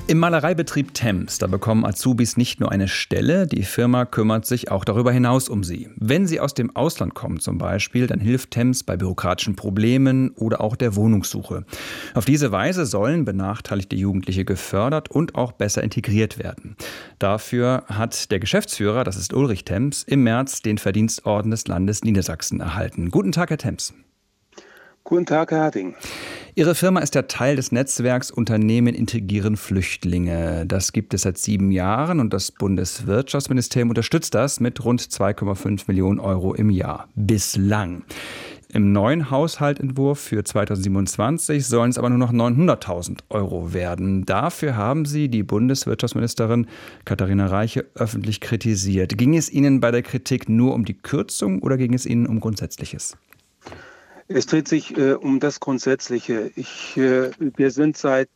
Im Malereibetrieb Temms, da bekommen Azubis nicht nur eine Stelle, die Firma kümmert sich auch darüber hinaus um sie. Wenn sie aus dem Ausland kommen zum Beispiel, dann hilft Temms bei bürokratischen Problemen oder auch der Wohnungssuche. Auf diese Weise sollen benachteiligte Jugendliche gefördert und auch besser integriert werden. Dafür hat der Geschäftsführer, das ist Ulrich Temms, im März den Verdienstorden des Landes Niedersachsen erhalten. Guten Tag, Herr Temms. Guten Tag, Herr Harting. Ihre Firma ist ja Teil des Netzwerks Unternehmen integrieren Flüchtlinge. Das gibt es seit 7 Jahren und das Bundeswirtschaftsministerium unterstützt das mit rund 2,5 Millionen Euro im Jahr. Bislang. Im neuen Haushaltentwurf für 2027 sollen es aber nur noch 900.000 Euro werden. Dafür haben Sie die Bundeswirtschaftsministerin Katharina Reiche öffentlich kritisiert. Ging es Ihnen bei der Kritik nur um die Kürzung oder ging es Ihnen um Grundsätzliches? Es dreht sich um das Grundsätzliche. Wir sind seit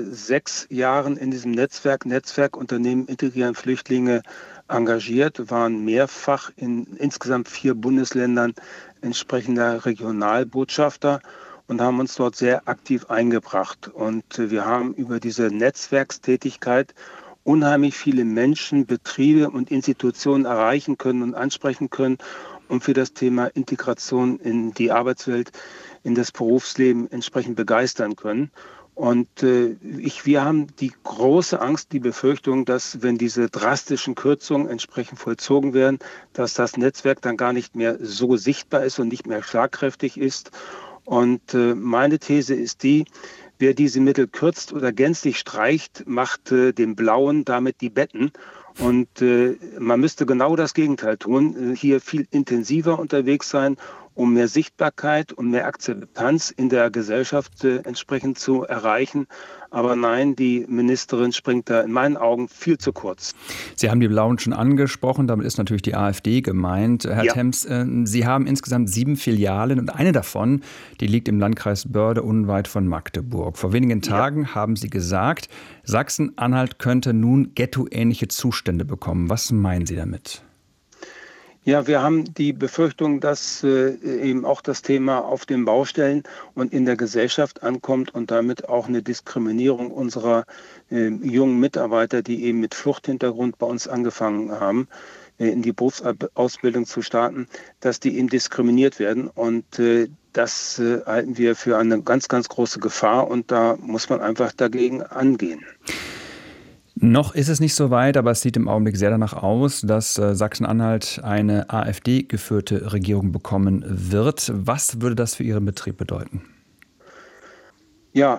6 Jahren in diesem Netzwerk Unternehmen integrieren Flüchtlinge engagiert, waren mehrfach in insgesamt 4 Bundesländern entsprechender Regionalbotschafter und haben uns dort sehr aktiv eingebracht. Und wir haben über diese Netzwerkstätigkeit unheimlich viele Menschen, Betriebe und Institutionen erreichen können und ansprechen können und für das Thema Integration in die Arbeitswelt, in das Berufsleben entsprechend begeistern können. Und wir haben die große Angst, die Befürchtung, dass wenn diese drastischen Kürzungen entsprechend vollzogen werden, dass das Netzwerk dann gar nicht mehr so sichtbar ist und nicht mehr schlagkräftig ist. Und meine These ist die, wer diese Mittel kürzt oder gänzlich streicht, macht den Blauen damit die Betten. Und man müsste genau das Gegenteil tun, hier viel intensiver unterwegs sein, um mehr Sichtbarkeit und mehr Akzeptanz in der Gesellschaft entsprechend zu erreichen. Aber nein, die Ministerin springt da in meinen Augen viel zu kurz. Sie haben die Blauen schon angesprochen, damit ist natürlich die AfD gemeint. Herr Temms, Sie haben insgesamt 7 Filialen und eine davon, die liegt im Landkreis Börde unweit von Magdeburg. Vor wenigen Tagen haben Sie gesagt, Sachsen-Anhalt könnte nun ghettoähnliche Zustände bekommen. Was meinen Sie damit? Ja, wir haben die Befürchtung, dass eben auch das Thema auf den Baustellen und in der Gesellschaft ankommt und damit auch eine Diskriminierung unserer jungen Mitarbeiter, die eben mit Fluchthintergrund bei uns angefangen haben, in die Berufsausbildung zu starten, dass die eben diskriminiert werden. Und das halten wir für eine ganz, ganz große Gefahr und da muss man einfach dagegen angehen. Noch ist es nicht so weit, aber es sieht im Augenblick sehr danach aus, dass Sachsen-Anhalt eine AfD-geführte Regierung bekommen wird. Was würde das für Ihren Betrieb bedeuten? Ja,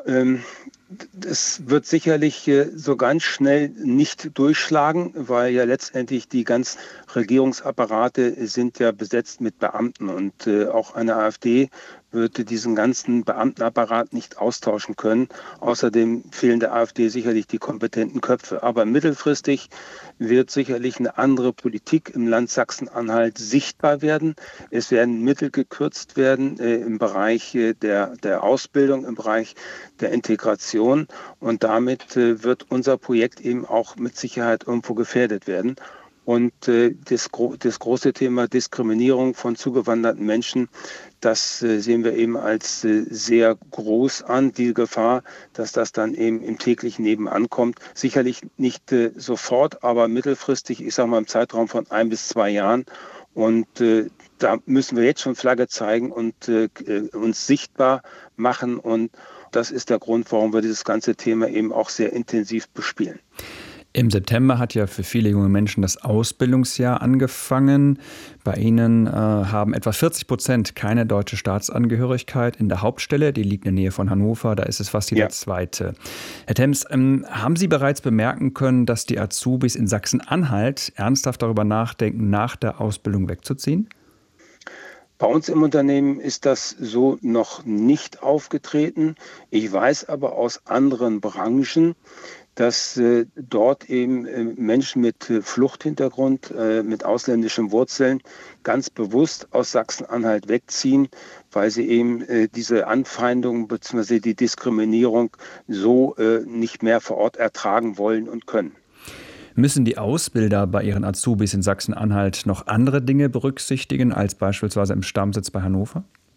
das wird sicherlich so ganz schnell nicht durchschlagen, weil ja letztendlich die ganzen Regierungsapparate sind ja besetzt mit Beamten und auch eine AfD würde diesen ganzen Beamtenapparat nicht austauschen können. Außerdem fehlen der AfD sicherlich die kompetenten Köpfe. Aber mittelfristig wird sicherlich eine andere Politik im Land Sachsen-Anhalt sichtbar werden. Es werden Mittel gekürzt werden im Bereich der Ausbildung, im Bereich der Integration. Und damit wird unser Projekt eben auch mit Sicherheit irgendwo gefährdet werden. Und das große Thema Diskriminierung von zugewanderten Menschen, das sehen wir eben als sehr groß an, die Gefahr, dass das dann eben im täglichen Leben ankommt. Sicherlich nicht sofort, aber mittelfristig, ich sage mal im Zeitraum von 1 bis 2 Jahren. Und da müssen wir jetzt schon Flagge zeigen und uns sichtbar machen. Und das ist der Grund, warum wir dieses ganze Thema eben auch sehr intensiv bespielen. Im September hat ja für viele junge Menschen das Ausbildungsjahr angefangen. Bei Ihnen haben etwa 40% keine deutsche Staatsangehörigkeit in der Hauptstelle. Die liegt in der Nähe von Hannover, da ist es fast jeder Zweite. Herr Temms, haben Sie bereits bemerken können, dass die Azubis in Sachsen-Anhalt ernsthaft darüber nachdenken, nach der Ausbildung wegzuziehen? Bei uns im Unternehmen ist das so noch nicht aufgetreten. Ich weiß aber aus anderen Branchen, dass dort eben Menschen mit Fluchthintergrund, mit ausländischen Wurzeln ganz bewusst aus Sachsen-Anhalt wegziehen, weil sie eben diese Anfeindung bzw. die Diskriminierung so nicht mehr vor Ort ertragen wollen und können. Müssen die Ausbilder bei ihren Azubis in Sachsen-Anhalt noch andere Dinge berücksichtigen als beispielsweise im Stammsitz bei Hannover?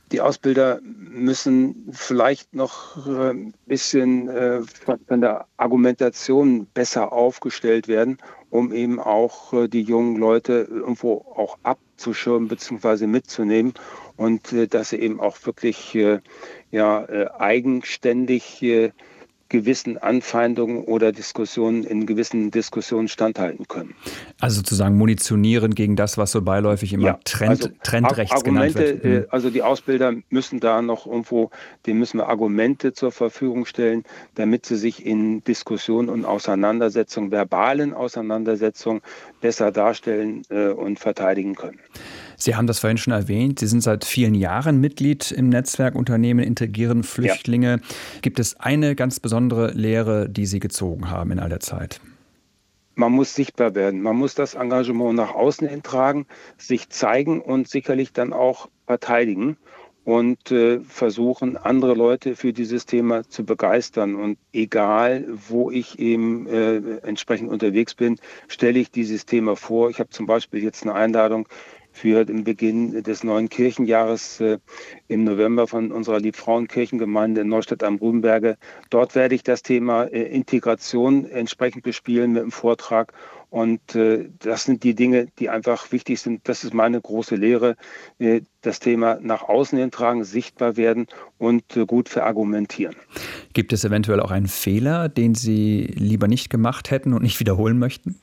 Die Ausbilder müssen vielleicht noch ein bisschen von der Argumentation besser aufgestellt werden, um eben auch die jungen Leute irgendwo auch abzuschirmen bzw. mitzunehmen und dass sie eben auch wirklich eigenständig gewissen Anfeindungen oder Diskussionen in gewissen Diskussionen standhalten können. Also sozusagen munitionieren gegen das, was so beiläufig immer Trendrechts genannt wird. Also die Ausbilder müssen da noch irgendwo, denen müssen wir Argumente zur Verfügung stellen, damit sie sich in Diskussionen und Auseinandersetzungen, verbalen Auseinandersetzungen besser darstellen und verteidigen können. Sie haben das vorhin schon erwähnt. Sie sind seit vielen Jahren Mitglied im Netzwerk Unternehmen integrieren Flüchtlinge. Ja. Gibt es eine ganz besondere Lehre, die Sie gezogen haben in all der Zeit? Man muss sichtbar werden. Man muss das Engagement nach außen hin tragen, sich zeigen und sicherlich dann auch verteidigen und versuchen, andere Leute für dieses Thema zu begeistern. Und egal, wo ich eben entsprechend unterwegs bin, stelle ich dieses Thema vor. Ich habe zum Beispiel jetzt eine Einladung für den Beginn des neuen Kirchenjahres im November von unserer Liebfrauenkirchengemeinde in Neustadt am Rübenberge. Dort werde ich das Thema Integration entsprechend bespielen mit dem Vortrag. Und das sind die Dinge, die einfach wichtig sind. Das ist meine große Lehre. Das Thema nach außen hin tragen, sichtbar werden und gut verargumentieren. Gibt es eventuell auch einen Fehler, den Sie lieber nicht gemacht hätten und nicht wiederholen möchten?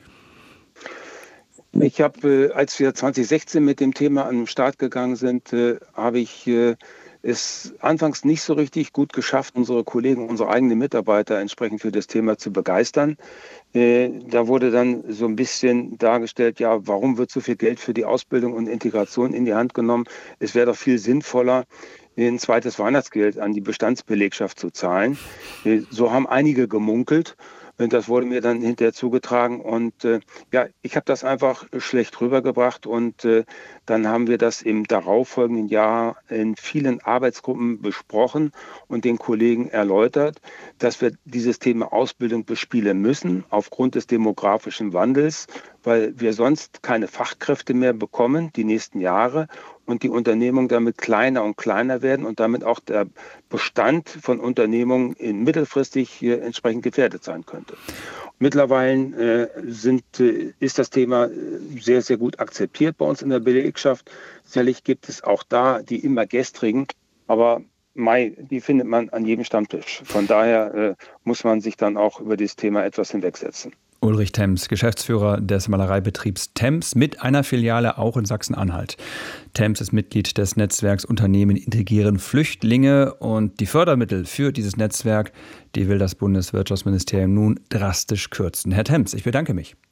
Ich habe, als wir 2016 mit dem Thema an den Start gegangen sind, habe ich es anfangs nicht so richtig gut geschafft, unsere Kollegen, unsere eigenen Mitarbeiter entsprechend für das Thema zu begeistern. Da wurde dann so ein bisschen dargestellt, ja, warum wird so viel Geld für die Ausbildung und Integration in die Hand genommen? Es wäre doch viel sinnvoller, ein zweites Weihnachtsgeld an die Bestandsbelegschaft zu zahlen. So haben einige gemunkelt. Das wurde mir dann hinterher zugetragen und ich habe das einfach schlecht rübergebracht und dann haben wir das im darauffolgenden Jahr in vielen Arbeitsgruppen besprochen und den Kollegen erläutert, dass wir dieses Thema Ausbildung bespielen müssen aufgrund des demografischen Wandels, weil wir sonst keine Fachkräfte mehr bekommen die nächsten Jahre und die Unternehmungen damit kleiner und kleiner werden und damit auch der Bestand von Unternehmungen mittelfristig entsprechend gefährdet sein könnte. Mittlerweile ist das Thema sehr, sehr gut akzeptiert bei uns in der Belegschaft. Sicherlich gibt es auch da die immer gestrigen, aber die findet man an jedem Stammtisch. Von daher muss man sich dann auch über dieses Thema etwas hinwegsetzen. Ulrich Temms, Geschäftsführer des Malereibetriebs Temms mit einer Filiale auch in Sachsen-Anhalt. Temms ist Mitglied des Netzwerks Unternehmen integrieren Flüchtlinge und die Fördermittel für dieses Netzwerk, die will das Bundeswirtschaftsministerium nun drastisch kürzen. Herr Temms, ich bedanke mich.